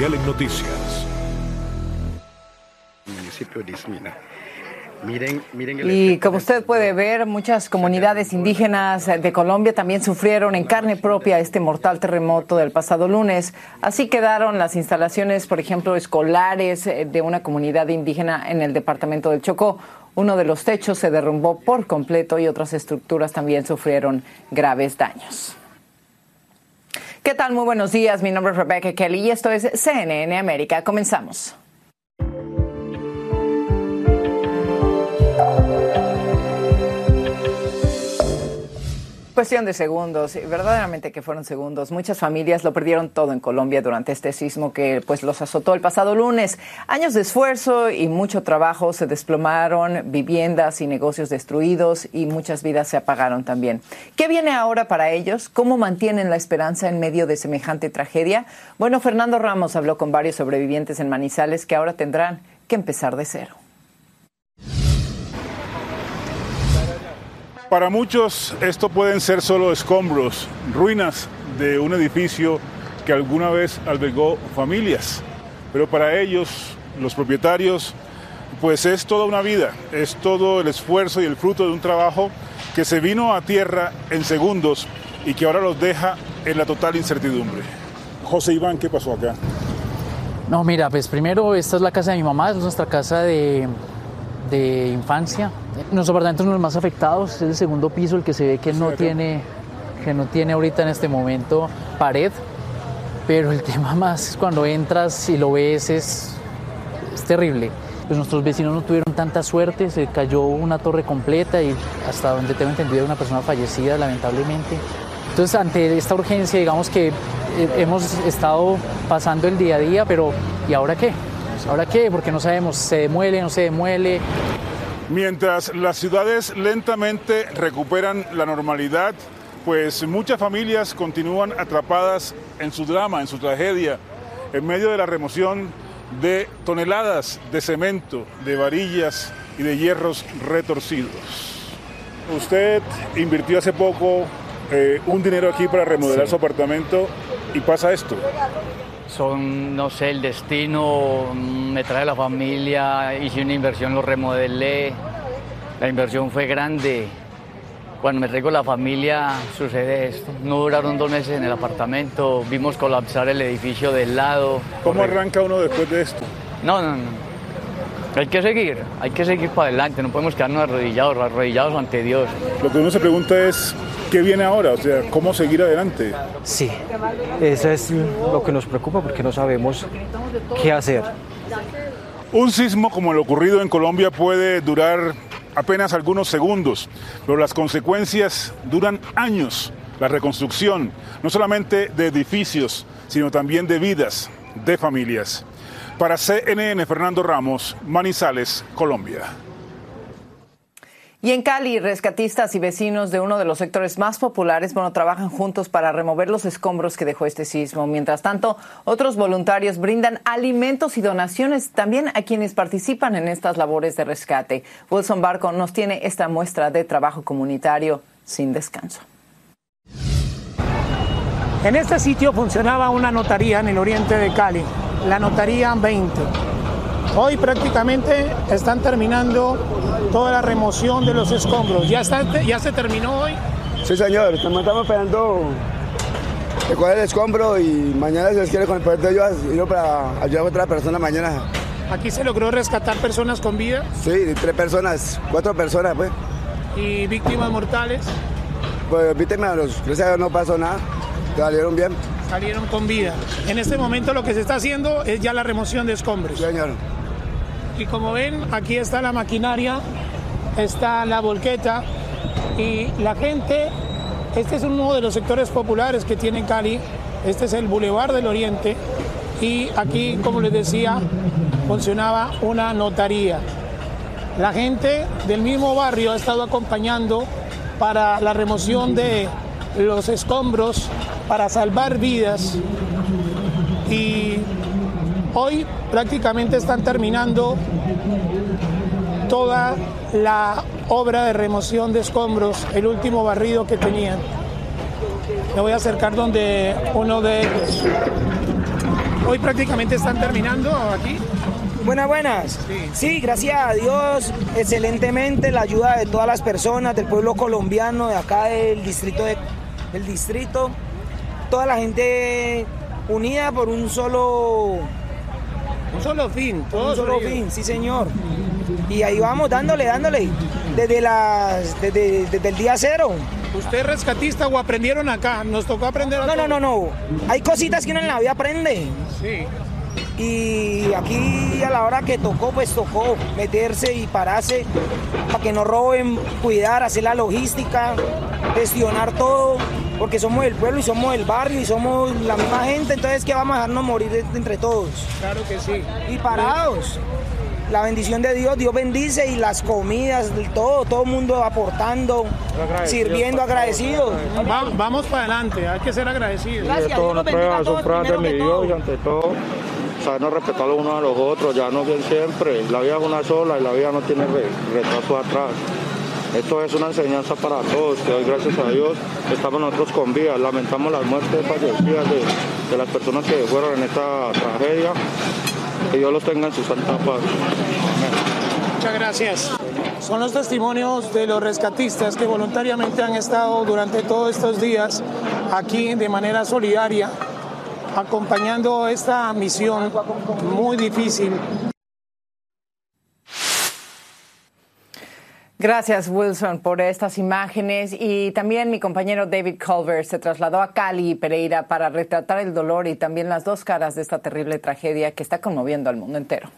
Especial en Noticias. Municipio de Ismina. Miren y como usted puede ver, muchas comunidades indígenas de Colombia también sufrieron en carne propia este mortal terremoto del pasado lunes. Así quedaron las instalaciones, por ejemplo, escolares de una comunidad indígena en el departamento del Chocó. Uno de los techos se derrumbó por completo y otras estructuras también sufrieron graves daños. ¿Qué tal? Muy buenos días. Mi nombre es Rebecca Kelly y esto es CNN América. Comenzamos. Cuestión de segundos, verdaderamente que fueron segundos. Muchas familias lo perdieron todo en Colombia durante este sismo que pues los azotó el pasado lunes. Años de esfuerzo y mucho trabajo, se desplomaron viviendas y negocios destruidos y muchas vidas se apagaron también. ¿Qué viene ahora para ellos? ¿Cómo mantienen la esperanza en medio de semejante tragedia? Bueno, Fernando Ramos habló con varios sobrevivientes en Manizales que ahora tendrán que empezar de cero. Para muchos esto pueden ser solo escombros, ruinas de un edificio que alguna vez albergó familias, pero para ellos, los propietarios, pues es toda una vida, es todo el esfuerzo y el fruto de un trabajo que se vino a tierra en segundos y que ahora los deja en la total incertidumbre. José Iván, ¿qué pasó acá? No, mira, pues primero esta es la casa de mi mamá, es nuestra casa de infancia. Nuestro apartamento es uno de los más afectados, es el segundo piso, el que se ve que no tiene ahorita en este momento pared, pero el tema más es cuando entras y lo ves es terrible. Pues nuestros vecinos no tuvieron tanta suerte, se cayó una torre completa y hasta donde tengo entendido hay una persona fallecida lamentablemente. Entonces ante esta urgencia digamos que hemos estado pasando el día a día, pero ¿y ahora qué? ¿Ahora qué? Porque no sabemos, ¿se demuele, no se demuele? Mientras las ciudades lentamente recuperan la normalidad, pues muchas familias continúan atrapadas en su drama, en su tragedia, en medio de la remoción de toneladas de cemento, de varillas y de hierros retorcidos. Usted invirtió hace poco un dinero aquí para remodelar su apartamento y pasa esto. No sé, el destino me trae la familia, hice una inversión, lo remodelé, la inversión fue grande. Cuando me traigo la familia sucede esto, no duraron 2 meses en el apartamento, vimos colapsar el edificio del lado. ¿Cómo arranca uno después de esto? No, hay que seguir para adelante, no podemos quedarnos arrodillados ante Dios. Lo que uno se pregunta es, ¿qué viene ahora? O sea, ¿cómo seguir adelante? Sí, eso es lo que nos preocupa porque no sabemos qué hacer. Un sismo como el ocurrido en Colombia puede durar apenas algunos segundos, pero las consecuencias duran años. La reconstrucción, no solamente de edificios, sino también de vidas, de familias. Para CNN, Fernando Ramos, Manizales, Colombia. Y en Cali, rescatistas y vecinos de uno de los sectores más populares, trabajan juntos para remover los escombros que dejó este sismo. Mientras tanto, otros voluntarios brindan alimentos y donaciones también a quienes participan en estas labores de rescate. Wilson Barco nos tiene esta muestra de trabajo comunitario sin descanso. En este sitio funcionaba una notaría en el oriente de Cali, la Notaría 20. Hoy prácticamente están terminando toda la remoción de los escombros. ¿Ya se terminó hoy? Sí, señor. Estamos esperando recoger el escombro y mañana, si Dios quiere, con el poder de Dios, ir para ayudar a otra persona mañana. ¿Aquí se logró rescatar personas con vida? Sí, 3 personas, 4 personas, pues. ¿Y víctimas mortales? Pues víctimas, gracias a Dios no pasó nada, salieron bien. Salieron con vida. En este momento lo que se está haciendo es ya la remoción de escombros. Sí, señor. Y como ven, aquí está la maquinaria, está la volqueta y la gente. Este es uno de los sectores populares que tiene Cali. Este es el Boulevard del Oriente y aquí, como les decía, funcionaba una notaría. La gente del mismo barrio ha estado acompañando para la remoción de los escombros, para salvar vidas, y hoy prácticamente están terminando toda la obra de remoción de escombros, el último barrido que tenían. Me voy a acercar donde uno de ellos. Hoy prácticamente están terminando aquí. Buenas. Sí, gracias a Dios, excelentemente la ayuda de todas las personas del pueblo colombiano de acá del distrito, toda la gente unida por un solo fin, sí señor. Y ahí vamos dándole, desde el día cero. ¿Usted es rescatista o aprendieron acá? Nos tocó aprender acá. No. Hay cositas que uno en la vida aprende. Sí. Y aquí a la hora que tocó, pues tocó meterse y pararse para que no roben, cuidar, hacer la logística, gestionar todo, porque somos el pueblo y somos el barrio y somos la misma gente, entonces que vamos a dejarnos morir entre todos. Claro que sí. Y parados. La bendición de Dios, Dios bendice y las comidas, todo el mundo aportando, sirviendo, agradecidos. Vamos para adelante, hay que ser agradecidos. Gracias, Dios los bendiga a todos, primero que todo. Y ante todo, sabernos respetar los unos a los otros, ya no bien siempre. La vida es una sola y la vida no tiene retraso atrás. Esto es una enseñanza para todos, que hoy gracias a Dios estamos nosotros con vida. Lamentamos las muertes fallecidas de las personas que fueron en esta tragedia. Que Dios los tenga en su santa paz. Amén. Muchas gracias. Son los testimonios de los rescatistas que voluntariamente han estado durante todos estos días aquí de manera solidaria, acompañando esta misión muy difícil. Gracias, Wilson, por estas imágenes. Y también mi compañero David Culver se trasladó a Cali y Pereira para retratar el dolor y también las dos caras de esta terrible tragedia que está conmoviendo al mundo entero.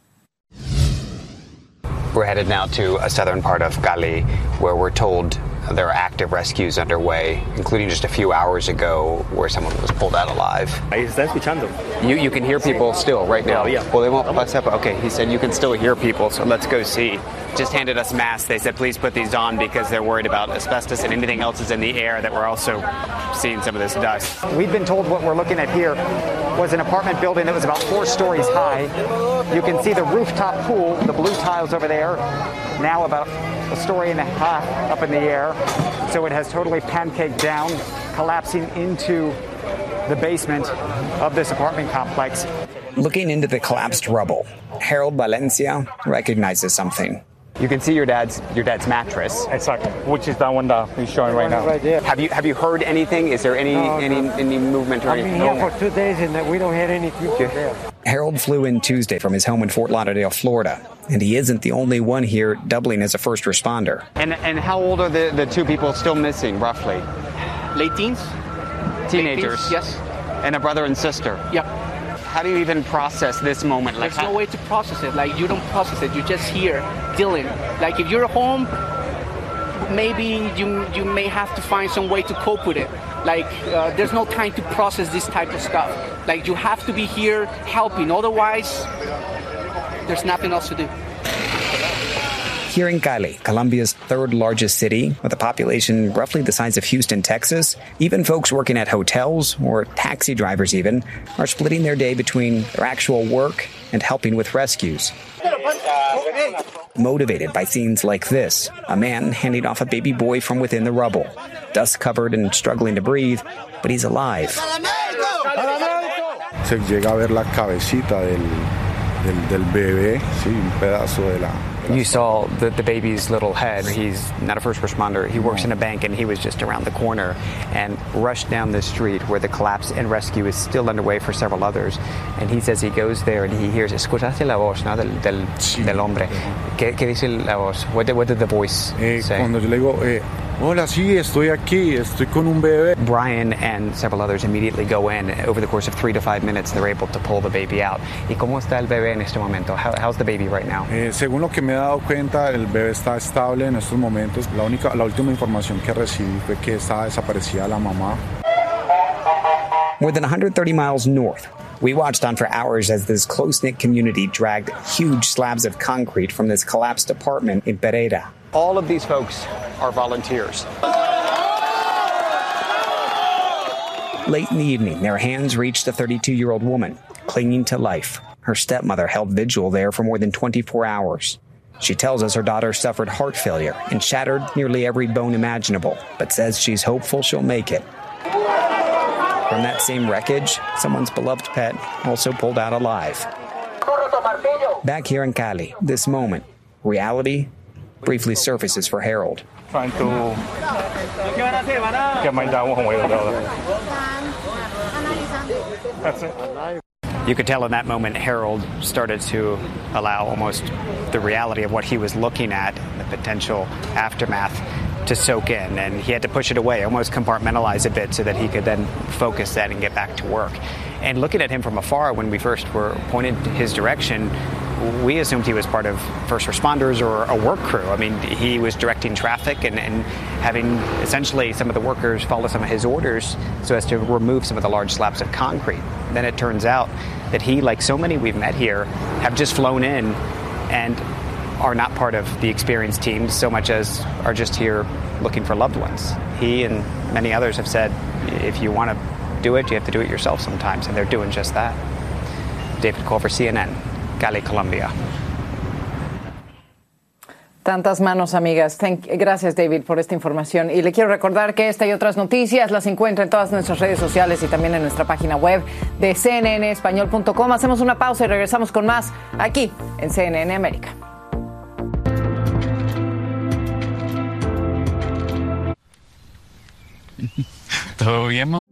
We're headed now to a southern part of Cali, where we're told there are active rescues underway, including just a few hours ago where someone was pulled out alive. Ahí está escuchando. You can hear people still right now. Yeah. Well, they won't bust up. Okay, he said you can still hear people, so let's go see. Just handed us masks. They said please put these on because they're worried about asbestos and anything else is in the air that we're also seeing some of this dust. We've been told what we're looking at here was an apartment building that was about 4 stories high. You can see the rooftop pool, the blue tiles over there, now about a story and a half up in the air. So it has totally pancaked down, collapsing into the basement of this apartment complex. Looking into the collapsed rubble, Harold Valencia recognizes something. You can see your dad's mattress. Exactly, which is that one that he's showing right now. Right there. Have you heard anything? Is there any movement or anything? I've been here for 2 days and we don't hear anything from there. Harold flew in Tuesday from his home in Fort Lauderdale, Florida, and he isn't the only one here doubling as a first responder. And how old are the two people still missing, roughly? Late teens. Teenagers? Late teens, yes. And a brother and sister? Yep. How do you even process this moment? There's no way to process it. Like, you don't process it. You're just here dealing. Like, if you're at home, maybe you may have to find some way to cope with it. Like, there's no time to process this type of stuff. Like, you have to be here helping. Otherwise, there's nothing else to do. Here in Cali, Colombia's third largest city, with a population roughly the size of Houston, Texas, even folks working at hotels, or taxi drivers even, are splitting their day between their actual work and helping with rescues. Motivated by scenes like this, a man handing off a baby boy from within the rubble, dust covered and struggling to breathe, but he's alive. Se llega a ver la cabecita del bebé, sí, un pedazo de la... You saw the baby's little head. He's not a first responder. He works in a bank, and he was just around the corner and rushed down the street where the collapse and rescue is still underway for several others. And he says he goes there and he hears, escuchaste la voz, ¿no? del hombre. ¿Qué dice la voz? What did the voice say? Cuando yo le digo, hola, sí, estoy aquí, estoy con un bebé. Brian and several others immediately go in. Over the course of 3 to 5 minutes, they're able to pull the baby out. ¿Y cómo está el bebé en este momento? How's the baby right now? Según lo que me he dado cuenta, el bebé está estable en estos momentos. La última información que recibí fue que estaba desaparecida la mamá. More than 130 miles north, we watched on for hours as this close-knit community dragged huge slabs of concrete from this collapsed apartment in Pereira. All of these folks are volunteers. Late in the evening, their hands reached a 32-year-old woman, clinging to life. Her stepmother held vigil there for more than 24 hours. She tells us her daughter suffered heart failure and shattered nearly every bone imaginable, but says she's hopeful she'll make it. From that same wreckage, someone's beloved pet also pulled out alive. Back here in Cali, this moment, reality briefly surfaces for Harold. Trying to get my dad one way or the other. That's it. You could tell in that moment Harold started to allow almost the reality of what he was looking at, the potential aftermath, to soak in, and he had to push it away, almost compartmentalize a bit so that he could then focus that and get back to work. And looking at him from afar, when we first were pointed his direction, we assumed he was part of first responders or a work crew. I mean, he was directing traffic and having essentially some of the workers follow some of his orders so as to remove some of the large slabs of concrete. Then it turns out that he, like so many we've met here, have just flown in and are not part of the experienced teams so much as are just here looking for loved ones. He and many others have said, if you want to do it, you have to do it yourself sometimes, and they're doing just that. David Culver, CNN, Cali, Colombia. Tantas manos amigas. Gracias, David, por esta información. Y le quiero recordar que esta y otras noticias las encuentra en todas nuestras redes sociales y también en nuestra página web de cnnespañol.com. Hacemos una pausa y regresamos con más aquí en CNN América. ¿Todo bien,